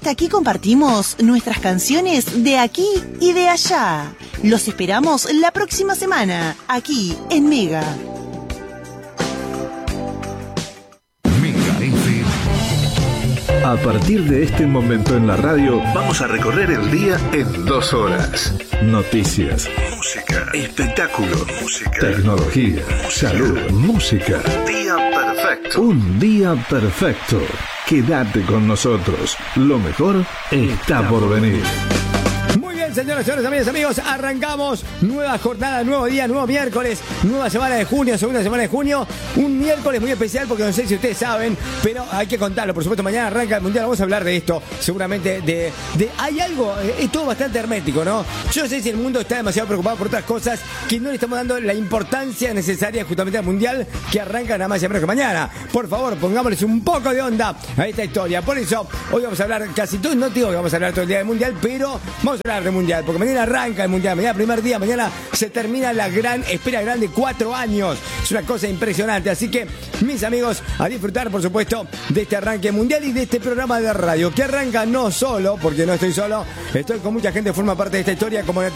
hasta aquí compartimos nuestras canciones de aquí y de allá. Los esperamos la próxima semana, aquí en Mega. Mega FM. A partir de este momento en la radio, vamos a recorrer el día en 2 horas. Noticias, música, espectáculo, música, tecnología, salud, música. Día perfecto. Un día perfecto. Quédate con nosotros. Lo mejor está por venir. Muy bien, señoras y señores, amigas, amigos, arrancamos nueva jornada, nuevo día, nuevo miércoles, nueva semana de junio, segunda semana de junio, un miércoles muy especial porque no sé si ustedes saben, pero hay que contarlo, por supuesto, mañana arranca el Mundial, vamos a hablar de esto, seguramente hay algo, es todo bastante hermético, ¿no? Yo no sé si el mundo está demasiado preocupado por otras cosas que no le estamos dando la importancia necesaria justamente al Mundial que arranca nada más y menos que mañana. Por favor, pongámosles un poco de onda a esta historia. Por eso, hoy vamos a hablar casi todo, no digo que vamos a hablar todo el día del Mundial, pero vamos a hablar del Mundial, porque mañana arranca el Mundial, mañana primer día, mañana se termina la gran espera grande, 4 años. Es una cosa impresionante, así que, mis amigos, a disfrutar, por supuesto, de este arranque mundial y de este programa de radio, que arranca no solo, porque no estoy solo, estoy con mucha gente que forma parte de esta historia, como